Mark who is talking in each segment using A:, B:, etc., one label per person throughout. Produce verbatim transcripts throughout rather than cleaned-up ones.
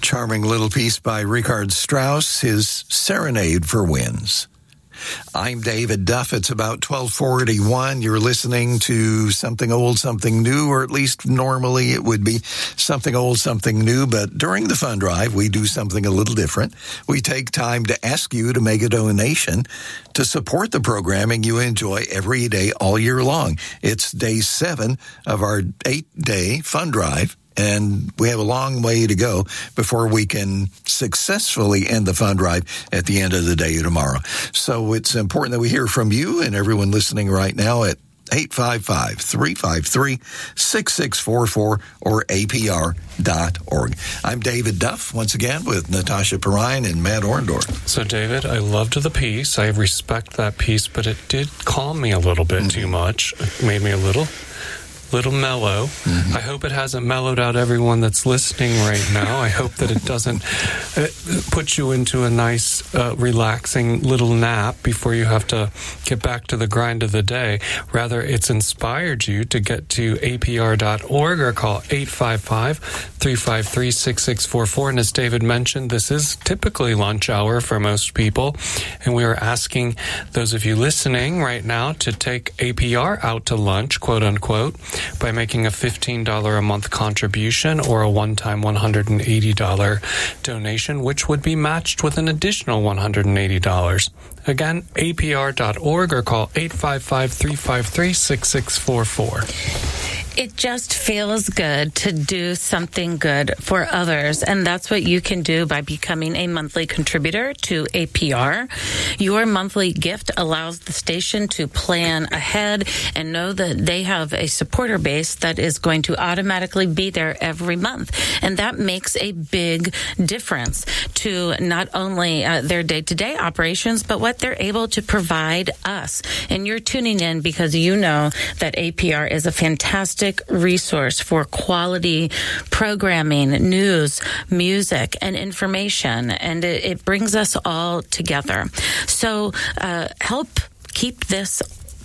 A: charming little piece by Richard Strauss, his Serenade for Winds. I'm David Duff. It's about twelve forty-one. You're listening to Something Old, Something New, or at least normally it would be Something Old, Something New. But during the fund drive, we do something a little different. We take time to ask you to make a donation to support the programming you enjoy every day all year long. It's day seven of our eight-day fund drive. And we have a long way to go before we can successfully end the fund drive at the end of the day tomorrow. So it's important that we hear from you and everyone listening right now at eight five five, three five three, six six four four or A P R dot org. I'm David Duff, once again, with Natasha Perrine and Matt Orndorff.
B: So, David, I loved the piece. I respect that piece, but it did calm me a little bit mm-hmm. too much. It made me a little... little mellow. Mm-hmm. I hope it hasn't mellowed out everyone that's listening right now. I hope that it doesn't uh, put you into a nice, uh, relaxing little nap before you have to get back to the grind of the day. Rather, it's inspired you to get to A P R dot org or call eight five five, three five three, six six four four. And as David mentioned, this is typically lunch hour for most people. And we are asking those of you listening right now to take A P R out to lunch, quote unquote, by making a fifteen dollars a month contribution or a one-time one hundred eighty dollars donation, which would be matched with an additional one hundred eighty dollars. Again, A P R dot org or call eight five five, three five three, six six four four.
C: It just feels good to do something good for others, and that's what you can do by becoming a monthly contributor to A P R. Your monthly gift allows the station to plan ahead and know that they have a supporter base that is going to automatically be there every month, and that makes a big difference to not only uh, their day-to-day operations, but what they're able to provide us. And you're tuning in because you know that A P R is a fantastic resource for quality programming, news, music, and information, and it, it brings us all together. So uh, help keep this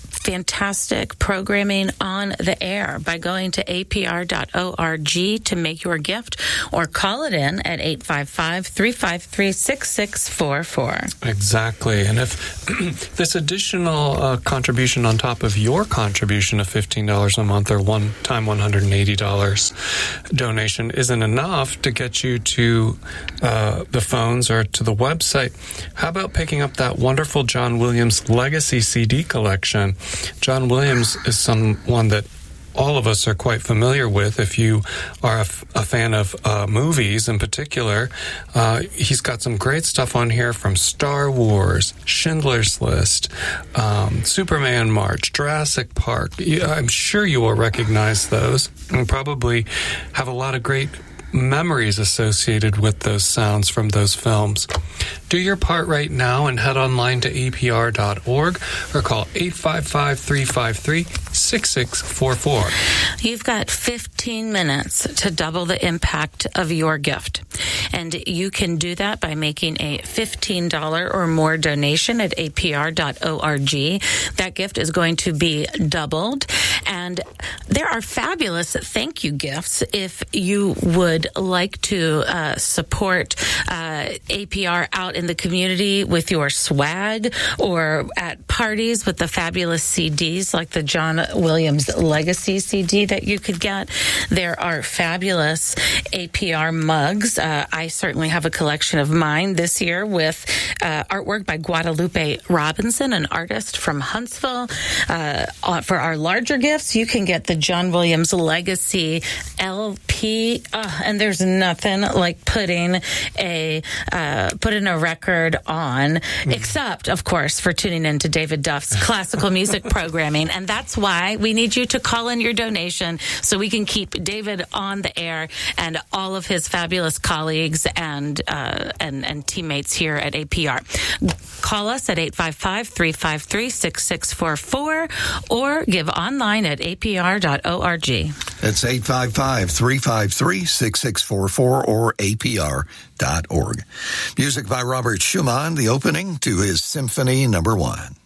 C: fantastic programming on the air by going to A P R dot org to make your gift, or call it in at eight five five, three five three, six six four four.
B: Exactly. And if this additional uh, contribution on top of your contribution of fifteen dollars a month or one-time one hundred eighty dollars donation isn't enough to get you to uh, the phones or to the website, how about picking up that wonderful John Williams Legacy C D collection? John Williams is someone that all of us are quite familiar with. If you are a, f- a fan of uh, movies in particular, uh, he's got some great stuff on here from Star Wars, Schindler's List, um, Superman March, Jurassic Park. I'm sure you will recognize those and probably have a lot of great memories associated with those sounds from those films. Do your part right now and head online to A P R dot org or call eight five five, three five three, six six four four.
C: You've got fifteen minutes to double the impact of your gift. And you can do that by making a fifteen dollars or more donation at A P R dot org. That gift is going to be doubled. And there are fabulous thank you gifts if you would like to uh, support uh, A P R out in the community with your swag, or at parties with the fabulous C Ds like the John Williams Legacy C D that you could get. There are fabulous A P R mugs. Uh, I certainly have a collection of mine this year with uh, artwork by Guadalupe Robinson, an artist from Huntsville. Uh, for our larger gifts, you can get the John Williams Legacy L P, uh, and there's nothing like putting a uh, putting a record on, mm. except, of course, for tuning in to David Duff's classical music programming. And that's why we need you to call in your donation so we can keep David on the air and all of his fabulous colleagues and uh, and, and teammates here at A P R. Call us at eight five five, three five three, six six four four or give online at A P R dot org.
A: That's eight five five, three five three, six six four four or A P R dot org. Music by Robert Schumann, the opening to his Symphony Number One.